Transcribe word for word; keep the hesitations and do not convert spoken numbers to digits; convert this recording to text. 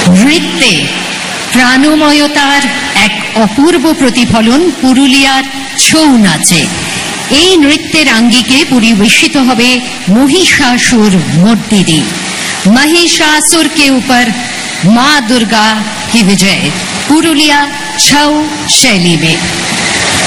নৃত্যে প্রাণময়তার এক অপূর্ব প্রতিফলন পুরুলিয়ার ছৌ নাচে। এই নৃত্যের আঙ্গিকে পরিবেশিত হবে महिषासुर मर्दिनी। महिषासुर के ऊपर माँ दुर्गा की विजय पुरुलिया छौ शैली में।